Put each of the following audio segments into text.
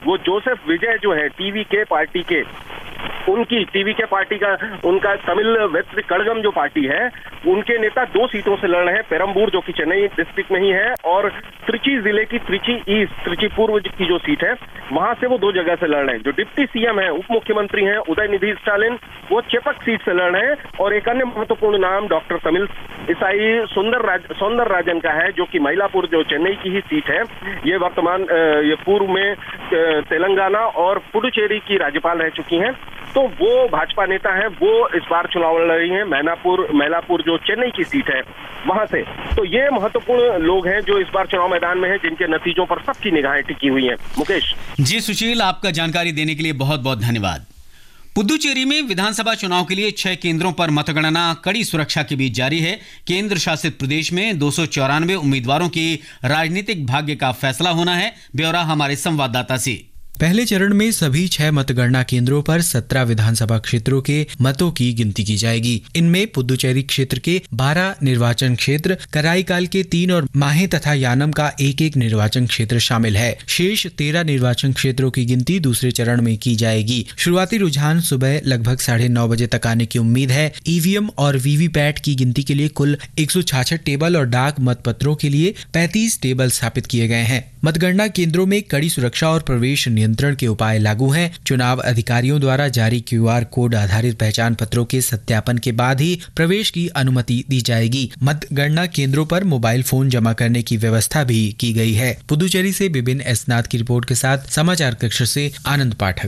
वो जोसेफ विजय जो है टीवीके पार्टी के, उनकी टीवीके पार्टी का उनका तमिल वेस्ट कड़गम जो पार्टी है, उनके नेता 2 सीटों से लड़ रहे हैं। पेरम्बूर जो कि चेन्नई डिस्ट्रिक्ट में ही है, और त्रिची जिले की त्रिची ईस्ट, त्रिची पूर्व की जो सीट है, वहां से वो 2 जगह से लड़ रहे हैं। जो डिप्टी सीएम है, उप मुख्यमंत्री हैं उदयनिधि स्टालिन, वो चेपक सीट से लड़ रहे हैं। और एक अन्य महत्वपूर्ण नाम डॉक्टर तमिल ईसाई सौंदर राजन का है, जो कि मइलापुर जो चेन्नई की ही सीट है। ये वर्तमान ये पूर्व में तेलंगाना और पुडुचेरी की राज्यपाल रह चुकी हैं। तो वो भाजपा नेता है, वो इस बार चुनाव लड़ रही हैं मैलापुर जो चेन्नई की सीट है वहां से। तो ये महत्वपूर्ण लोग हैं जो इस बार चुनाव मैदान में हैं, जिनके नतीजों पर सबकी निगाहें टिकी हुई हैं। मुकेश जी सुशील, आपका जानकारी देने के लिए बहुत बहुत धन्यवाद। पुदुचेरी में विधानसभा चुनाव के लिए 6 केंद्रों पर मतगणना कड़ी सुरक्षा के बीच जारी है। केंद्र शासित प्रदेश में 294 उम्मीदवारों के राजनीतिक भाग्य का फैसला होना है। ब्यौरा हमारे संवाददाता से। पहले चरण में सभी 6 मतगणना केंद्रों पर 17 विधानसभा क्षेत्रों के मतों की गिनती की जाएगी। इनमें पुदुचेरी क्षेत्र के 12 निर्वाचन क्षेत्र, कराईकाल के 3 और माहे तथा यानम का 1-1 निर्वाचन क्षेत्र शामिल है। शेष 13 निर्वाचन क्षेत्रों की गिनती दूसरे चरण में की जाएगी। शुरुआती रुझान सुबह लगभग 9:30 बजे तक आने की उम्मीद है। ईवीएम और वीवीपैट की गिनती के लिए कुल 166 टेबल और डाक मतपत्रों के लिए 35 टेबल स्थापित किए गए हैं। मतगणना केंद्रों में कड़ी सुरक्षा और प्रवेश नियंत्रण के उपाय लागू हैं। चुनाव अधिकारियों द्वारा जारी QR कोड आधारित पहचान पत्रों के सत्यापन के बाद ही प्रवेश की अनुमति दी जाएगी। मतगणना केंद्रों पर मोबाइल फोन जमा करने की व्यवस्था भी की गई है। पुदुचेरी से विपिन एस नाथ की रिपोर्ट के साथ समाचार कक्ष से आनंद पाठक।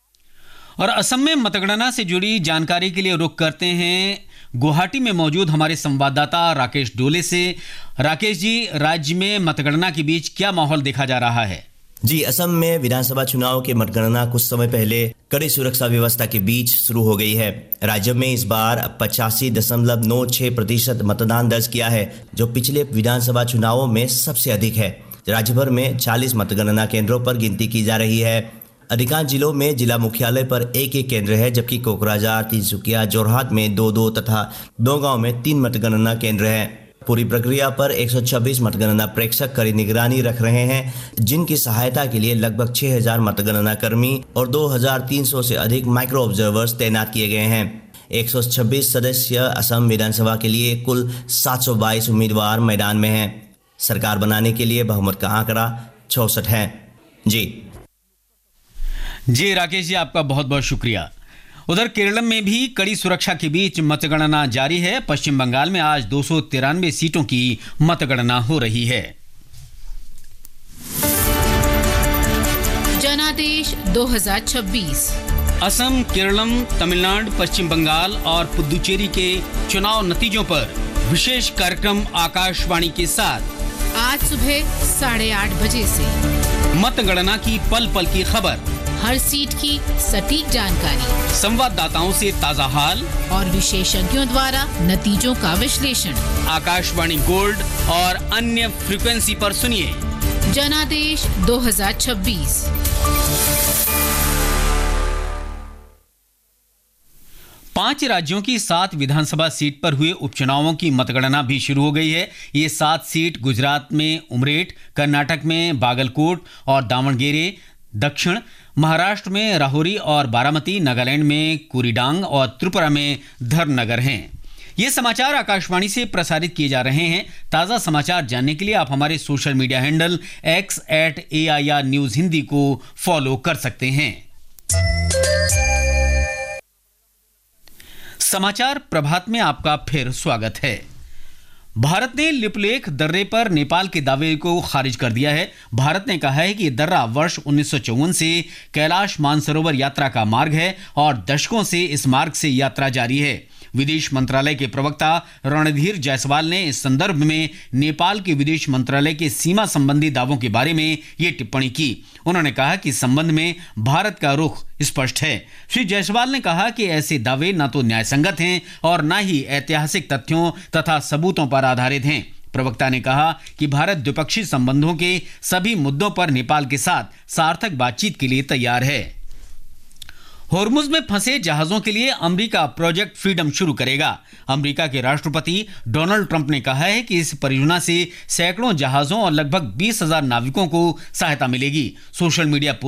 और असम में मतगणना से जुड़ी जानकारी के लिए रुख करते हैं गुवाहाटी में मौजूद हमारे संवाददाता राकेश डोले से। राकेश जी, राज्य में मतगणना के बीच क्या माहौल देखा जा रहा है? जी, असम में विधानसभा चुनाव की मतगणना कुछ समय पहले कड़ी सुरक्षा व्यवस्था के बीच शुरू हो गई है। राज्य में इस बार 85.96% मतदान दर्ज किया है, जो पिछले विधानसभा चुनावों में सबसे अधिक है। राज्य भर में 40 मतगणना केंद्रों पर गिनती की जा रही है। अधिकांश जिलों में जिला मुख्यालय पर 1-1 केंद्र है, जबकि कोकराझार, तिनसुकिया, जोरहाट में 2-2 तथा नौगांव में 3 मतगणना केंद्र हैं। पूरी प्रक्रिया पर 126 मतगणना प्रेक्षक कड़ी निगरानी रख रहे हैं, जिनकी सहायता के लिए लगभग 6000 मतगणना कर्मी और 2300 से अधिक माइक्रो ऑब्जर्वर्स तैनात किए गए हैं। 126 सदस्य असम विधानसभा के लिए कुल 722 उम्मीदवार मैदान में हैं। सरकार बनाने के लिए बहुमत का आंकड़ा 66 है। जी राकेश जी, आपका बहुत बहुत शुक्रिया। उधर केरल में भी कड़ी सुरक्षा के बीच मतगणना जारी है। पश्चिम बंगाल में आज 293 सीटों की मतगणना हो रही है। जनादेश 2026 असम, केरलम, तमिलनाडु, पश्चिम बंगाल और पुदुचेरी के चुनाव नतीजों पर विशेष कार्यक्रम आकाशवाणी के साथ आज सुबह 8:30 बजे से मतगणना की पल पल की खबर, हर सीट की सटीक जानकारी, संवाददाताओं से ताजा हाल और विशेषज्ञों द्वारा नतीजों का विश्लेषण। आकाशवाणी गोल्ड और अन्य फ्रीक्वेंसी पर सुनिए जनादेश 2026। पांच राज्यों की 7 विधानसभा सीट पर हुए उपचुनावों की मतगणना भी शुरू हो गई है। ये 7 सीट गुजरात में उमरेठ, कर्नाटक में बागलकोट और दावणगेरे, दक्षिण महाराष्ट्र में राहोरी और बारामती, नागालैंड में कुरीडांग और त्रिपुरा में धर्मनगर हैं। ये समाचार आकाशवाणी से प्रसारित किए जा रहे हैं। ताज़ा समाचार जानने के लिए आप हमारे social media handle x@AIR news Hindi को फॉलो कर सकते हैं। समाचार प्रभात में आपका फिर स्वागत है। भारत ने लिपुलेख दर्रे पर नेपाल के दावे को खारिज कर दिया है। भारत ने कहा है कि यह दर्रा वर्ष 1954 से कैलाश मानसरोवर यात्रा का मार्ग है और दशकों से इस मार्ग से यात्रा जारी है। विदेश मंत्रालय के प्रवक्ता रणधीर जायसवाल ने इस संदर्भ में नेपाल के विदेश मंत्रालय के सीमा संबंधी दावों के बारे में ये टिप्पणी की। उन्होंने कहा कि इस संबंध में भारत का रुख स्पष्ट है। श्री जायसवाल ने कहा कि ऐसे दावे न तो न्यायसंगत हैं और न ही ऐतिहासिक तथ्यों तथा सबूतों पर आधारित हैं। प्रवक्ता ने कहा कि भारत द्विपक्षीय संबंधों के सभी मुद्दों पर नेपाल के साथ सार्थक बातचीत के लिए तैयार है। होर्मुज में फंसे जहाजों के लिए अमेरिका प्रोजेक्ट फ्रीडम शुरू करेगा। अमेरिका के राष्ट्रपति डोनाल्ड ट्रंप ने कहा है कि इस परियोजना से सैकड़ों जहाजों और लगभग 20,000 नाविकों को सहायता मिलेगी। Social media